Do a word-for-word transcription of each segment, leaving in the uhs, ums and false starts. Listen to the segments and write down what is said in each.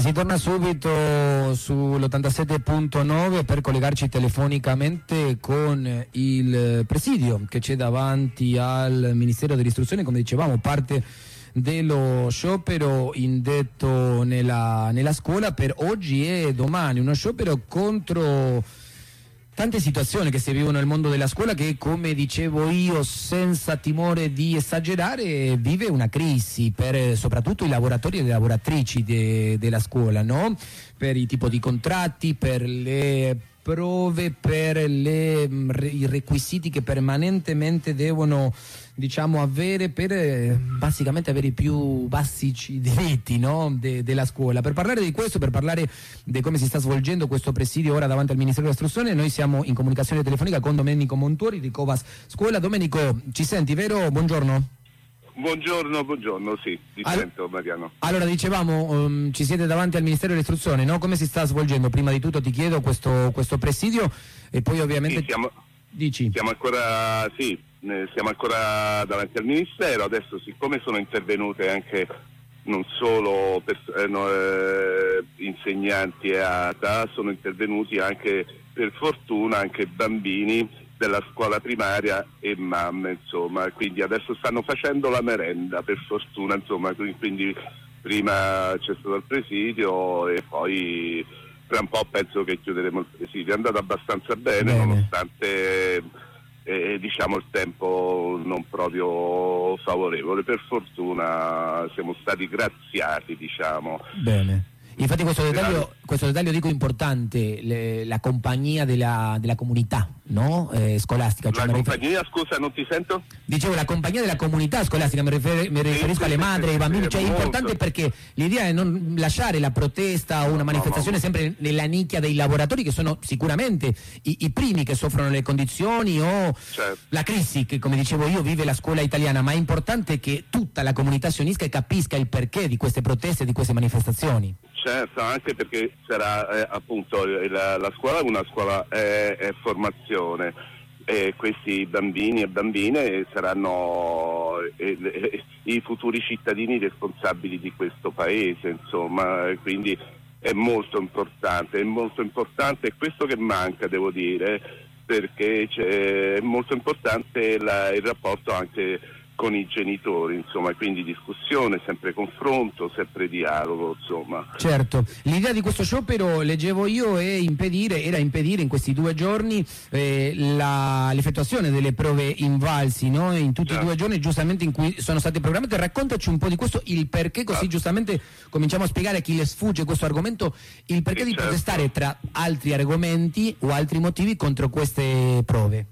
si torna subito sull'ottantasette punto nove per collegarci telefonicamente con il presidio che c'è davanti al Ministero dell'Istruzione, come dicevamo, parte dello sciopero indetto nella, nella scuola per oggi e domani, uno sciopero contro tante situazioni che si vivono nel mondo della scuola che, come dicevo io, senza timore di esagerare, vive una crisi per soprattutto i lavoratori e le lavoratrici de, della scuola, no? Per i tipi di contratti, per le prove, per le, i requisiti che permanentemente devono, diciamo, avere per eh, basicamente avere i più basici diritti, no? de, della scuola. Per parlare di questo, per parlare di come si sta svolgendo questo presidio ora davanti al Ministero dell'Istruzione, noi siamo in comunicazione telefonica con Domenico Montuori di Covas Scuola. Domenico, ci senti, vero? Buongiorno. Buongiorno, buongiorno, sì, ti All- sento Mariano. Allora, dicevamo, um, ci siete davanti al Ministero dell'Istruzione, no? Come si sta svolgendo? Prima di tutto ti chiedo questo, questo presidio e poi ovviamente... Sì, siamo, Dici? Siamo ancora, sì, eh, siamo ancora davanti al Ministero, adesso siccome sono intervenute anche non solo pers- eh, no, eh, insegnanti e A T A, sono intervenuti anche, per fortuna, anche bambini della scuola primaria e mamme, insomma, quindi adesso stanno facendo la merenda, per fortuna, insomma, quindi prima c'è stato il presidio e poi tra un po' penso che chiuderemo il presidio. È andato abbastanza bene, bene. nonostante eh, diciamo il tempo non proprio favorevole. Per fortuna siamo stati graziati, diciamo. Bene. Infatti questo dettaglio, questo dettaglio dico importante, le, la compagnia della, della comunità, no? Eh, scolastica. Cioè la mi compagnia, rifer- scusa, non ti sento? Dicevo la compagnia della comunità scolastica, mi, rifer- mi riferisco sì, alle sì, madri, sì, ai bambini, sì, cioè è molto. importante perché l'idea è non lasciare la protesta o una manifestazione no, no, no. sempre nella nicchia dei lavoratori, che sono sicuramente i, i primi che soffrono le condizioni o certo. la crisi che, come dicevo io, vive la scuola italiana, ma è importante che tutta la comunità si unisca e capisca il perché di queste proteste, di queste manifestazioni. Certo, anche perché sarà eh, appunto la, la scuola è una scuola è, è formazione e questi bambini e bambine saranno eh, eh, i futuri cittadini responsabili di questo paese, insomma, quindi è molto importante, è molto importante e questo che manca, devo dire, perché c'è, è molto importante la, il rapporto anche con i genitori, insomma, quindi discussione, sempre confronto, sempre dialogo, insomma. Certo, l'idea di questo sciopero, leggevo io, è impedire, era impedire in questi due giorni eh, la, l'effettuazione delle prove invalsi, no? In tutti certo. i due giorni giustamente in cui sono state programmate. Raccontaci un po' di questo, il perché, così ah. giustamente cominciamo a spiegare a chi le sfugge questo argomento, il perché sì, di certo. protestare tra altri argomenti o altri motivi contro queste prove.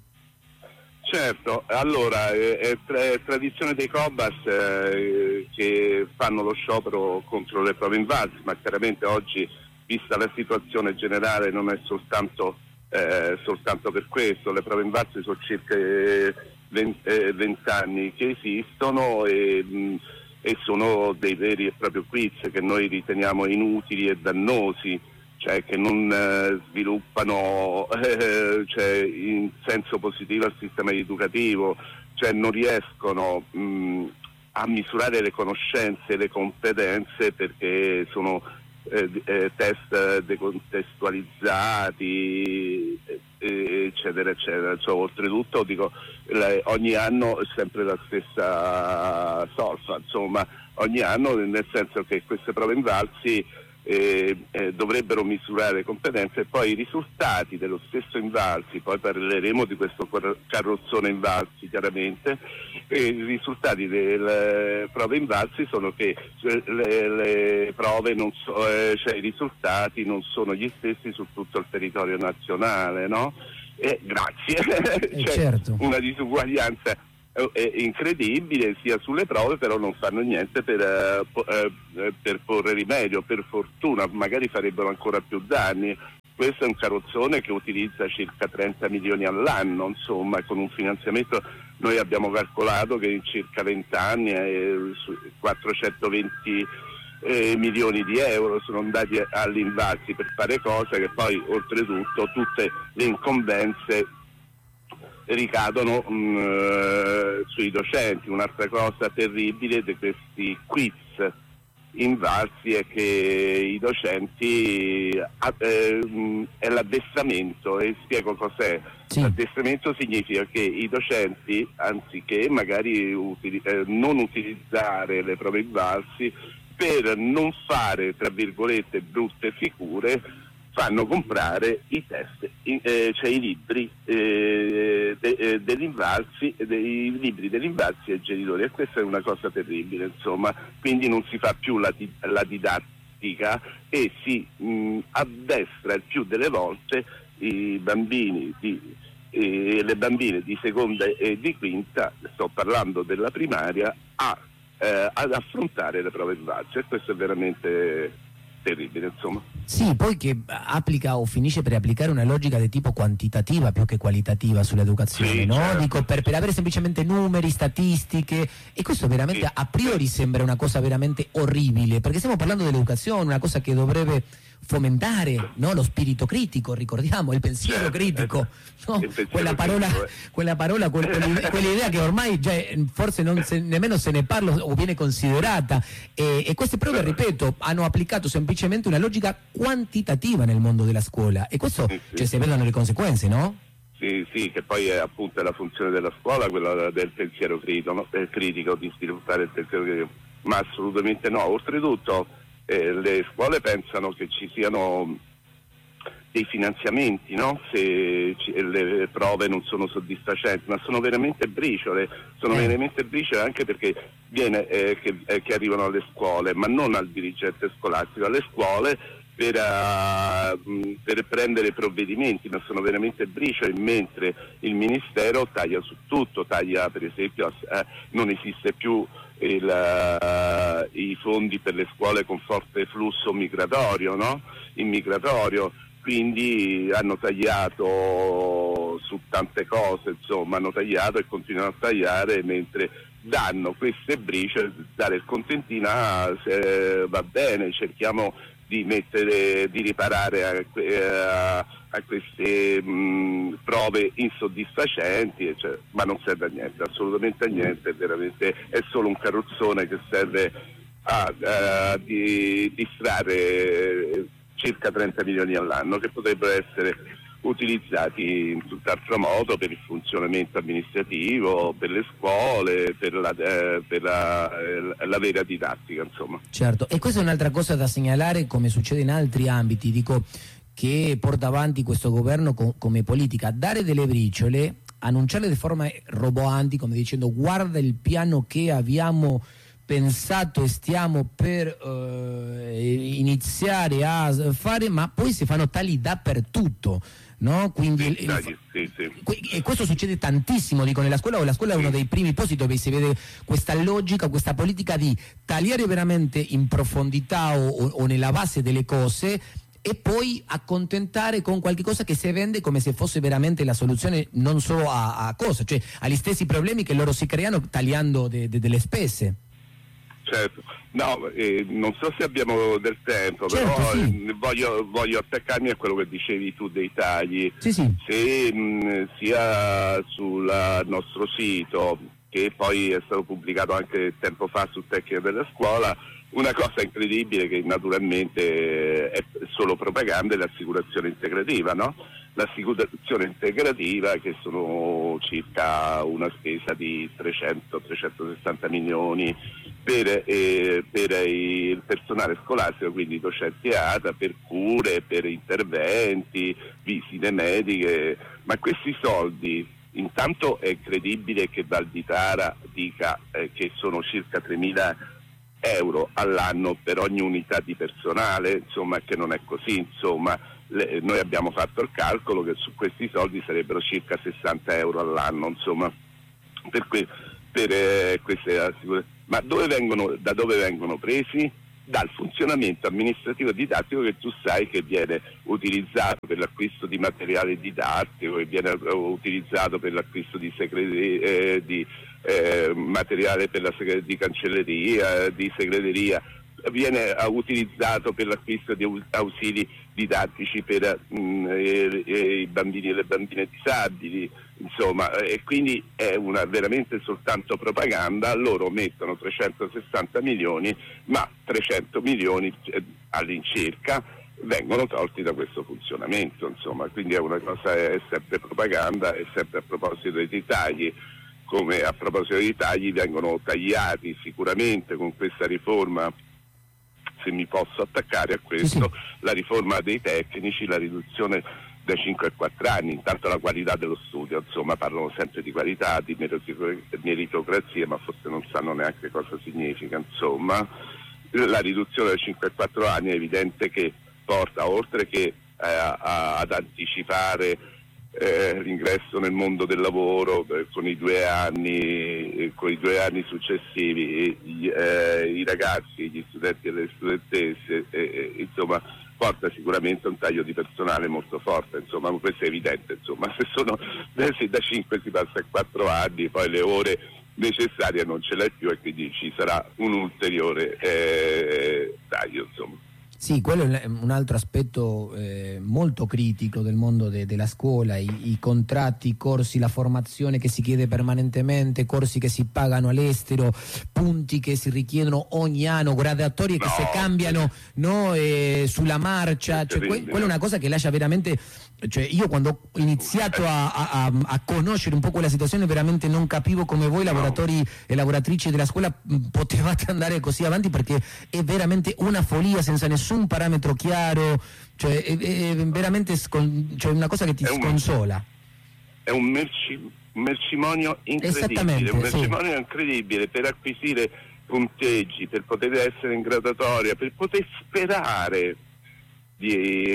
Certo, allora è, è, tra, è tradizione dei Cobas eh, che fanno lo sciopero contro le prove invalsi, ma chiaramente oggi, vista la situazione generale, non è soltanto, eh, soltanto per questo. Le prove invalsi sono circa venti anni che esistono e, mh, e sono dei veri e propri quiz che noi riteniamo inutili e dannosi, cioè che non eh, sviluppano eh, cioè, in senso positivo il sistema educativo, cioè non riescono mh, a misurare le conoscenze e le competenze perché sono eh, eh, test decontestualizzati, eh, eccetera, eccetera. Cioè, oltretutto dico, le, ogni anno è sempre la stessa solfa, insomma, ogni anno, nel senso che queste prove invalsi Eh, eh, dovrebbero misurare competenze e poi i risultati dello stesso invalsi, poi parleremo di questo carrozzone invalsi chiaramente, e i risultati delle prove invalsi sono che le, le prove non so, eh, cioè i risultati non sono gli stessi su tutto il territorio nazionale, no? E grazie, eh, cioè, certo. una disuguaglianza è incredibile sia sulle prove, però non fanno niente per, uh, po- uh, per porre rimedio. Per fortuna magari farebbero ancora più danni. Questo è un carrozzone che utilizza circa trenta milioni all'anno, insomma, con un finanziamento noi abbiamo calcolato che in circa venti anni è quattrocentoventi eh, milioni di euro sono andati all'invalsi per fare cose che poi oltretutto tutte le incombenze ricadono mh, sui docenti. Un'altra cosa terribile di questi quiz Invalsi è che i docenti eh, è l'addestramento, e spiego cos'è. Sì. L'addestramento significa che i docenti, anziché magari utili- eh, non utilizzare le prove Invalsi per non fare, tra virgolette, brutte figure, fanno comprare i test, eh, cioè i libri eh, de, eh, dell'Invalsi, dei libri dell'Invalsi ai genitori, e questa è una cosa terribile, insomma. Quindi non si fa più la, la didattica e si mh, addestra il più delle volte i bambini di, e le bambine di seconda e di quinta, sto parlando della primaria, a, eh, ad affrontare le prove Invalsi, e questo è veramente terribile, insomma. Sì, poi che applica o finisce per applicare una logica di tipo quantitativa più che qualitativa sull'educazione, sì, no? Certo. Dico, per, per avere semplicemente numeri, statistiche, e questo veramente sì. a priori sembra una cosa veramente orribile, perché stiamo parlando dell'educazione, una cosa che dovrebbe fomentare, no? Lo spirito critico, ricordiamo, il pensiero certo. critico, no? pensiero quella parola, critico, eh. quella parola, quella, quell'idea che ormai già forse non se, nemmeno se ne parla o viene considerata, e, e queste prove, ripeto, hanno applicato semplicemente una logica quantitativa nel mondo della scuola, e questo sì, sì. cioè, si vedono le conseguenze, no? Sì, sì, che poi è appunto la funzione della scuola, quella del pensiero critico, no? eh, critico di sviluppare il pensiero critico, ma assolutamente no. Oltretutto eh, le scuole pensano che ci siano dei finanziamenti, no? Se ci, le prove non sono soddisfacenti, ma sono veramente briciole, sono eh. veramente briciole anche perché viene eh, che, eh, che arrivano alle scuole, ma non al dirigente scolastico, alle scuole per, uh, per prendere provvedimenti, ma sono veramente briciole, mentre il Ministero taglia su tutto, taglia per esempio, eh, non esiste più il, uh, i fondi per le scuole con forte flusso migratorio, no? Immigratorio. Quindi hanno tagliato su tante cose, insomma, hanno tagliato e continuano a tagliare, mentre danno queste briciole, dare il contentino, ah, se va bene, cerchiamo di mettere, di riparare a, a, a queste mh, prove insoddisfacenti, cioè, ma non serve a niente, assolutamente a niente, veramente è solo un carrozzone che serve a, a di, distrarre circa trenta milioni all'anno, che potrebbero essere utilizzati in tutt'altro modo per il funzionamento amministrativo, per le scuole, per la, eh, per la, eh, la vera didattica, insomma. Certo, e questa è un'altra cosa da segnalare, come succede in altri ambiti, dico, che porta avanti questo governo co- come politica, dare delle briciole, annunciarle di forma roboanti, come dicendo guarda il piano che abbiamo pensato e stiamo per uh, iniziare a fare, ma poi si fanno tagli dappertutto, no? Quindi sì, tagli, sì, sì. E questo succede tantissimo, dico, nella scuola, o la scuola è uno dei primi posti dove si vede questa logica, questa politica di tagliare veramente in profondità o, o, o nella base delle cose, e poi accontentare con qualche cosa che si vende come se fosse veramente la soluzione non solo a, a cosa, cioè agli stessi problemi che loro si creano tagliando de, de, delle spese. Certo, no, eh, non so se abbiamo del tempo, certo, però sì. eh, voglio, voglio attaccarmi a quello che dicevi tu dei tagli. Sì, sì. Se mh, sia sul nostro sito, che poi è stato pubblicato anche tempo fa su Tecnica della Scuola, una cosa incredibile che naturalmente è solo propaganda è l'assicurazione integrativa, no? L'assicurazione integrativa, che sono circa una spesa di trecento trecentosessanta milioni per, eh, per il personale scolastico, quindi docenti e A T A, per cure, per interventi, visite mediche, ma questi soldi, intanto è credibile che Valditara dica eh, che sono circa tremila euro all'anno per ogni unità di personale, insomma, che non è così, insomma. Le, noi abbiamo fatto il calcolo che su questi soldi sarebbero circa sessanta euro all'anno, insomma, per, que, per eh, queste assicurazioni. Ma dove vengono, da dove vengono presi? Dal funzionamento amministrativo didattico, che tu sai che viene utilizzato per l'acquisto di materiale didattico, che viene utilizzato per l'acquisto di, segre- eh, di eh, materiale per la segre- di cancelleria, di segreteria, viene utilizzato per l'acquisto di ausili didattici per mh, eh, eh, i bambini e le bambine disabili, insomma, e quindi è una veramente soltanto propaganda. Loro mettono trecentosessanta milioni, ma trecento milioni eh, all'incirca vengono tolti da questo funzionamento, insomma, quindi è una cosa, è sempre propaganda, è sempre a proposito dei tagli, come a proposito dei tagli vengono tagliati sicuramente con questa riforma, se mi posso attaccare a questo, sì, sì. La riforma dei tecnici, la riduzione dai cinque a quattro anni, intanto la qualità dello studio, insomma parlano sempre di qualità, di meritocrazia, ma forse non sanno neanche cosa significa, insomma. La riduzione dai cinque a quattro anni è evidente che porta, oltre che eh, a, ad anticipare eh, l'ingresso nel mondo del lavoro eh, con i due anni eh, con i due anni successivi, gli, eh, i ragazzi, gli studenti e le studentesse, eh, insomma porta sicuramente un taglio di personale molto forte, insomma questo è evidente, insomma se sono se da cinque si passa a quattro anni, poi le ore necessarie non ce l'hai più e quindi ci sarà un ulteriore eh, taglio, insomma. Sì, quello è un altro aspetto eh, molto critico del mondo de- della scuola, I, i contratti, i corsi, la formazione che si chiede permanentemente, corsi che si pagano all'estero, punti che si richiedono ogni anno, graduatorie che no, si cambiano no, eh, sulla marcia, cioè, que- quella è una cosa che lascia veramente, cioè io quando ho iniziato a, a, a conoscere un po' quella situazione veramente non capivo come voi lavoratori no. e lavoratrici della scuola potevate andare così avanti, perché è veramente una follia senza nessun un parametro chiaro, cioè è, è veramente scon- cioè una cosa che ti è un, sconsola. È un, merci, un mercimonio incredibile, un mercimonio sì. incredibile per acquisire punteggi, per poter essere in graduatoria, per poter sperare di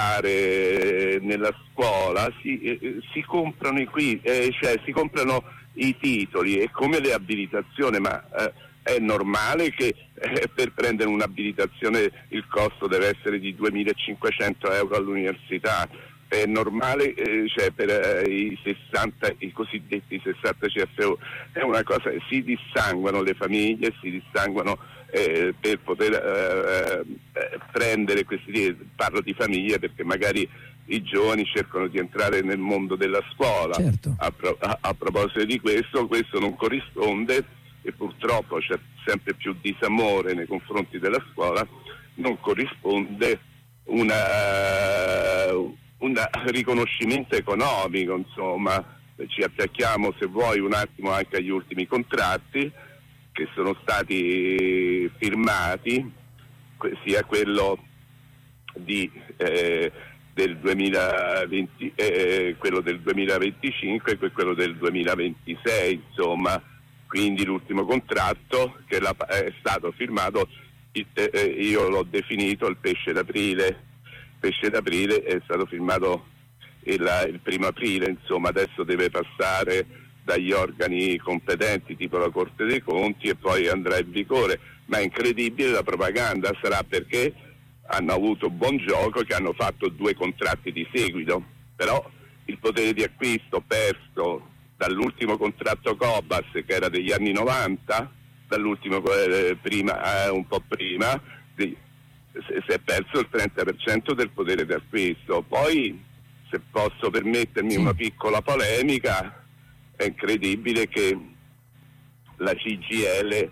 entrare nella scuola, si, eh, si comprano i qui, eh, cioè si comprano i titoli, è come le abilitazioni, ma eh, è normale che eh, per prendere un'abilitazione il costo deve essere di duemilacinquecento euro all'università, è normale eh, cioè per eh, i sessanta, i cosiddetti sessanta C F U, è una cosa, si dissanguano le famiglie, si dissanguano eh, per poter eh, eh, prendere questi, parlo di famiglie perché magari i giovani cercano di entrare nel mondo della scuola, certo. a, pro, a, a proposito di questo, questo non corrisponde e purtroppo c'è sempre più disamore nei confronti della scuola, non corrisponde una, un riconoscimento economico, insomma ci attacchiamo se vuoi un attimo anche agli ultimi contratti che sono stati firmati, sia quello di eh, del duemilaventi, eh, quello del duemilaventicinque e quello del duemilaventisei, insomma. Quindi l'ultimo contratto che la, è stato firmato, eh, io l'ho definito il pesce d'aprile, il pesce d'aprile è stato firmato il, il primo aprile, insomma adesso deve passare dagli organi competenti tipo la Corte dei Conti e poi andrà in vigore, ma è incredibile la propaganda, sarà perché hanno avuto buon gioco che hanno fatto due contratti di seguito, però il potere di acquisto perso dall'ultimo contratto Cobas che era degli anni novanta, dall'ultimo eh, prima, eh, un po' prima, di, si è perso il trenta per cento del potere di acquisto. Poi, se posso permettermi sì. una piccola polemica, è incredibile che la C G I L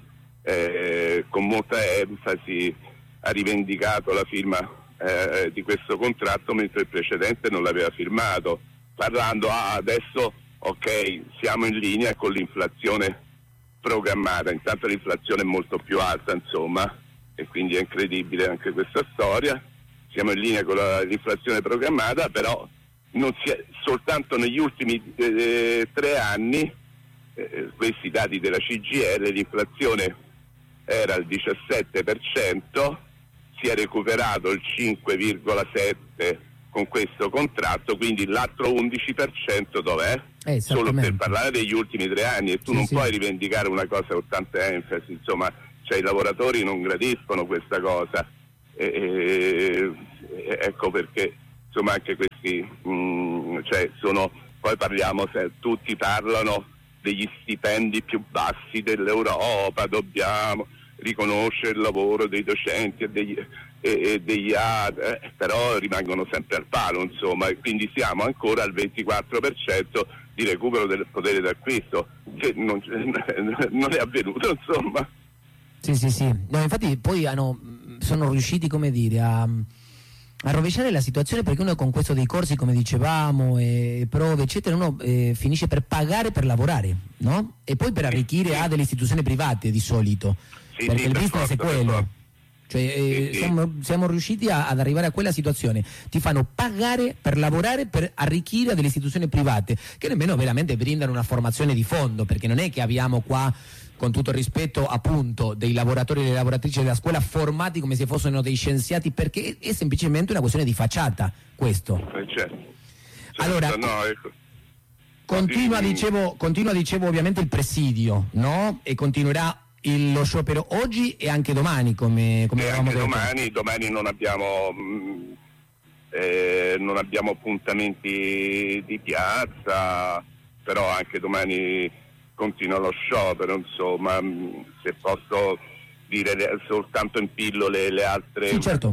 eh, con molta enfasi ha rivendicato la firma eh, di questo contratto mentre il precedente non l'aveva firmato, parlando ah, adesso ok, siamo in linea con l'inflazione programmata, intanto l'inflazione è molto più alta, insomma, e quindi è incredibile anche questa storia, siamo in linea con la, l'inflazione programmata, però non si è, soltanto negli ultimi eh, tre anni, eh, questi dati della C G I L, l'inflazione era al diciassette per cento, si è recuperato il cinque virgola sette per cento con questo contratto, quindi l'altro undici per cento dov'è? Eh, Solo per parlare degli ultimi tre anni, e tu sì, non sì. puoi rivendicare una cosa con tanta enfasi, insomma, cioè i lavoratori non gradiscono questa cosa, e, e, e, ecco perché insomma anche questi mh, cioè sono, poi parliamo, se tutti parlano degli stipendi più bassi dell'Europa, dobbiamo riconoscere il lavoro dei docenti e degli e, e degli A D, eh, però rimangono sempre al palo, insomma, e quindi siamo ancora al ventiquattro per cento di di recupero del potere d'acquisto, che non, non è avvenuto, insomma. Sì, sì, sì. No, infatti poi hanno, sono riusciti, come dire, a, a rovesciare la situazione, perché uno con questo dei corsi, come dicevamo, e prove, eccetera, uno eh, finisce per pagare per lavorare, no? E poi per arricchire a delle istituzioni private di solito, sì, perché sì, il business forza, è quello. Cioè, eh, sì, sì. Siamo, siamo riusciti a, ad arrivare a quella situazione. Ti fanno pagare per lavorare, per arricchire a delle istituzioni private che nemmeno veramente brindano una formazione di fondo, perché non è che abbiamo qua, con tutto il rispetto, appunto, dei lavoratori e delle lavoratrici della scuola formati come se fossero dei scienziati, perché è semplicemente una questione di facciata questo. Eh, certo. Certo, allora, no, ecco. continua, dicevo, continua dicevo ovviamente il presidio, no? E continuerà il, lo sciopero oggi e anche domani, come, come e avevamo anche detto. Domani, domani non abbiamo mh, eh, non abbiamo appuntamenti di piazza, però anche domani continua lo sciopero, insomma, mh, se posso dire le, soltanto in pillole le altre sì, certo.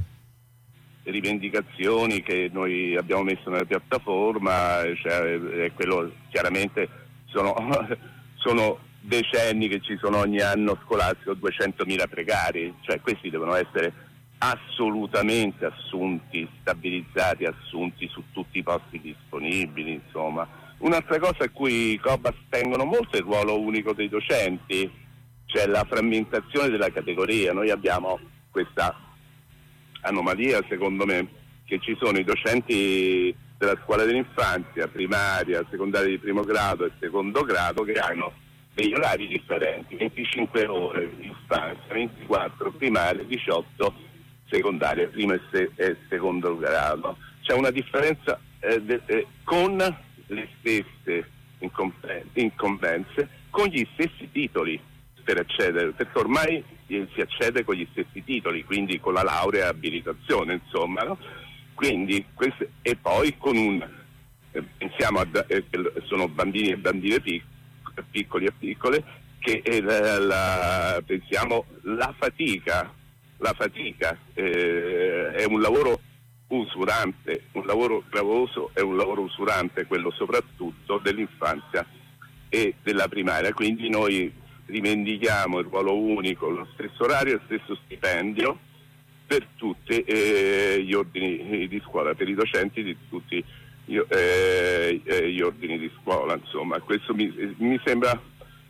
rivendicazioni che noi abbiamo messo nella piattaforma, cioè, è quello, chiaramente sono, sono decenni che ci sono ogni anno scolastico duecentomila precari, cioè questi devono essere assolutamente assunti, stabilizzati, assunti su tutti i posti disponibili, insomma. Un'altra cosa a cui i Cobas tengono molto è il ruolo unico dei docenti, cioè la frammentazione della categoria. Noi abbiamo questa anomalia, secondo me, che ci sono i docenti della scuola dell'infanzia, primaria, secondaria di primo grado e secondo grado, che hanno degli orari differenti, venticinque ore di infanzia, ventiquattro primaria, diciotto secondaria, primo e, se- e secondo grado. C'è una differenza eh, de- eh, con le stesse incomben- incombenze, con gli stessi titoli per accedere, perché ormai eh, si accede con gli stessi titoli, quindi con la laurea e abilitazione, insomma, no? Quindi queste, e poi con un eh, pensiamo a eh, sono bambini e bambine piccoli, piccoli e piccole, che è la, la, pensiamo la fatica, la fatica eh, è un lavoro usurante, un lavoro gravoso, è un lavoro usurante quello soprattutto dell'infanzia e della primaria, quindi noi rivendichiamo il ruolo unico, lo stesso orario e lo stesso stipendio per tutti eh, gli ordini di scuola, per i docenti di tutti Io, eh, eh, gli ordini di scuola, insomma, questo mi, mi sembra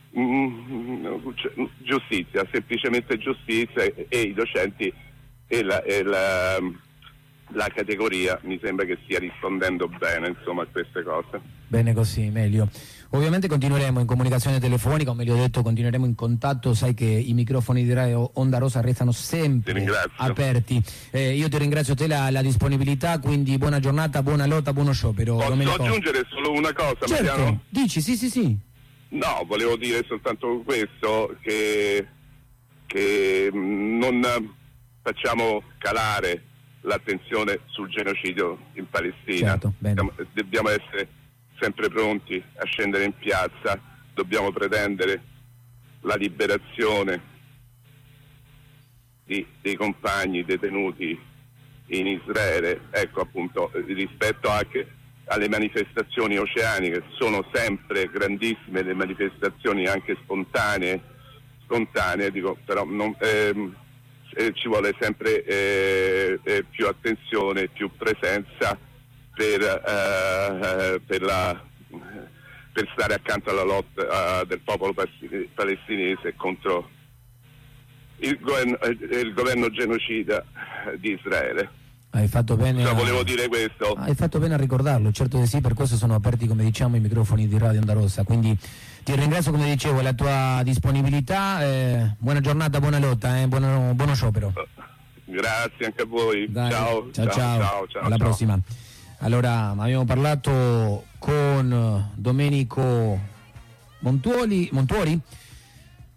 mm, giustizia, semplicemente giustizia, e, e i docenti e, la, e la, la categoria mi sembra che stia rispondendo bene, insomma, a queste cose. Bene così, meglio. Ovviamente continueremo in comunicazione telefonica, o meglio detto continueremo in contatto, sai che i microfoni di Radio Onda Rossa restano sempre aperti. Eh, io ti ringrazio te la, la disponibilità, quindi buona giornata, buona lotta, buono sciopero. Posso Domenico. aggiungere solo una cosa? Certo, Mariano? dici, sì sì sì. No, volevo dire soltanto questo, che, che non facciamo calare l'attenzione sul genocidio in Palestina. Certo, bene. Dobbiamo, dobbiamo essere sempre pronti a scendere in piazza, dobbiamo pretendere la liberazione di, dei compagni detenuti in Israele, ecco appunto, rispetto anche alle manifestazioni oceaniche, sono sempre grandissime le manifestazioni anche spontanee, spontanee dico, però non, ehm, eh, ci vuole sempre eh, eh, più attenzione, più presenza per, eh, per, la, per stare accanto alla lotta eh, del popolo palestinese contro il governo, il governo genocida di Israele. Hai fatto bene a... a... volevo dire questo. Hai fatto bene a ricordarlo, certo di sì, per questo sono aperti, come diciamo, i microfoni di Radio Onda Rossa, quindi ti ringrazio, come dicevo, la tua disponibilità, eh, buona giornata, buona lotta, eh, buono, buono sciopero. Grazie anche a voi. Dai, ciao, ciao, ciao, ciao, ciao, ciao, alla ciao. prossima. Allora, abbiamo parlato con Domenico Montuoli, Montuori